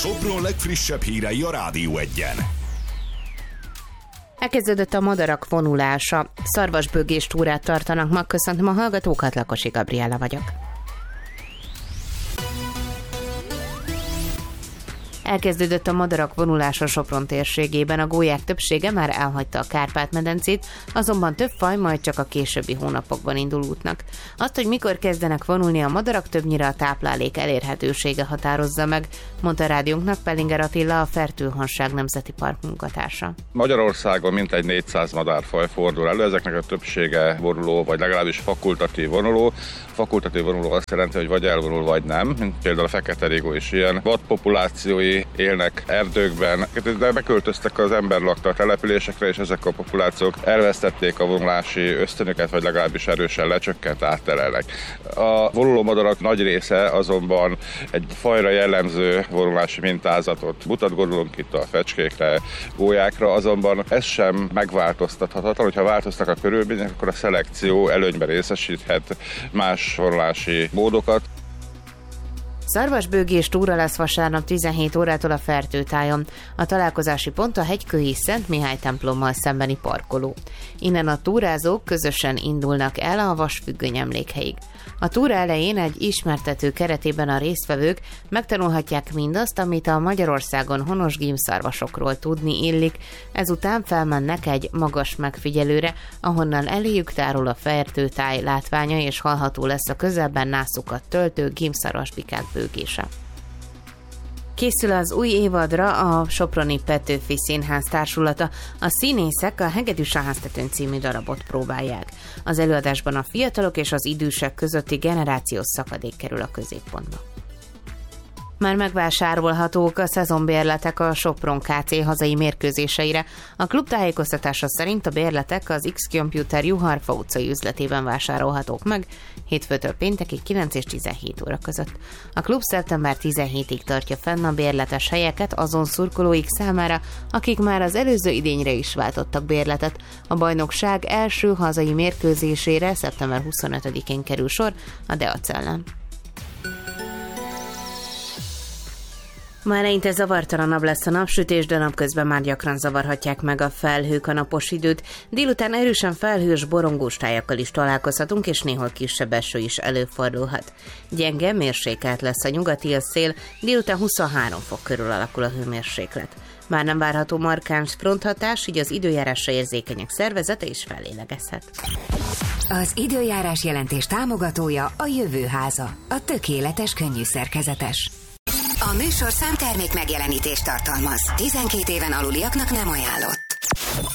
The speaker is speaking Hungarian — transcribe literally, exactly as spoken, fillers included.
Sopron legfrissebb hírei a Rádió Egyen. Elkezdődött a madarak vonulása. Szarvasbőgés túrát tartanak ma. Köszöntöm a hallgatókat, Lakosi Gabriella vagyok. Elkezdődött a madarak vonulása Sopron térségében, a gólyák többsége már elhagyta a Kárpát-medencét, azonban több faj majd csak a későbbi hónapokban indul útnak. Azt, hogy mikor kezdenek vonulni a madarak, többnyire a táplálék elérhetősége határozza meg, mondta rádiónknak Pellinger Attila, a Fertőhanság Nemzeti Park munkatársa. Magyarországon mintegy négyszáz madárfaj fordul elő, ezeknek a többsége vonuló, vagy legalábbis fakultatív vonuló. Fakultatív vonuló azt jelenti, hogy vagy elvonul, vagy nem, mint például a feketerigó is ilyen. Vadpopulációi élnek erdőkben, de beköltöztek az ember lakta településekre, és ezek a populációk elvesztették a vonulási ösztönüket, vagy legalábbis erősen lecsökkent, átterelnek. A vonuló madarak nagy része azonban egy fajra jellemző vonulási mintázatot mutat, gondolunk itt a fecskékre, gólyákra, azonban ez sem megváltoztathatatlan, hogyha változtak a körülmények, akkor a szelekció előnyben részesíthet más vonulási módokat. Szarvasbőgés túra lesz vasárnap tizenhét órától a Fertőtájon. A találkozási pont a hegykői Szent Mihály templommal szembeni parkoló. Innen a túrázók közösen indulnak el a vasfüggöny emlékhelyig. A túra elején egy ismertető keretében a résztvevők megtanulhatják mindazt, amit a Magyarországon honos gímszarvasokról tudni illik, ezután felmennek egy magas megfigyelőre, ahonnan eléjük tárul a Fertőtáj látványa, és hallható lesz a közelben nászukat töltő gímszarvasbikák bőgése. Készül az új évadra a Soproni Petőfi Színház társulata. A színészek a Hegedűs a háztetőn című darabot próbálják. Az előadásban a fiatalok és az idősek közötti generációs szakadék kerül a középpontba. Már megvásárolhatók a szezonbérletek a Sopron ká cé hazai mérkőzéseire. A klub tájékoztatása szerint a bérletek az X-Computer Juharfa utcai üzletében vásárolhatók meg, hétfőtől péntekig kilenc és tizenhét óra között. A klub szeptember tizenhetedikéig tartja fenn a bérletes helyeket azon szurkolóik számára, akik már az előző idényre is váltottak bérletet. A bajnokság első hazai mérkőzésére szeptember huszonötödikén kerül sor a Deac ellen. Ma eleinte zavartalanabb lesz a napsütés, de napközben már gyakran zavarhatják meg a felhők a napos időt. Délután erősen felhős, borongós tájakkal is találkozhatunk, és néhol kisebb eső is előfordulhat. Gyenge, mérsékelt lesz a nyugati szél, délután huszonhárom fok körül alakul a hőmérséklet. Már nem várható markáns fronthatás, így az időjárásra érzékenyek szervezete is fellélegezhet. Az időjárás jelentés támogatója a Jövőháza, a tökéletes könnyű szerkezetes. A műsorszám termék megjelenítést tartalmaz. tizenkét éven aluliaknak nem ajánlott.